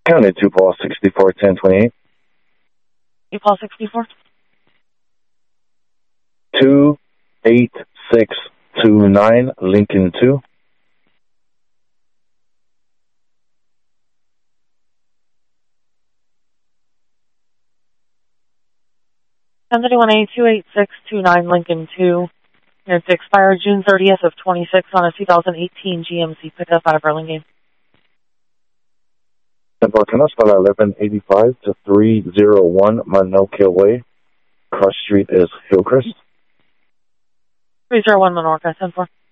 County 2 Paul 64 1028. 2 Paul 64. 28629 Lincoln 2. A 28629 Lincoln 2. It's expired June 30th of 26 on a 2018 GMC pickup out of Burlingame. Embarcanos para 1185 to 301 Manoka Way. Cross Street is Hillcrest. 301 Menorca, 10-4.